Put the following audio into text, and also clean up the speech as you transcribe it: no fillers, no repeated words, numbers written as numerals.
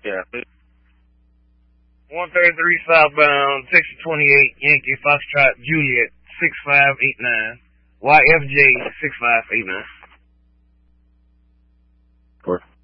Yeah. 133 southbound, Texas 28, Yankee Foxtrot Juliet 6589, YFJ 6589. Of course.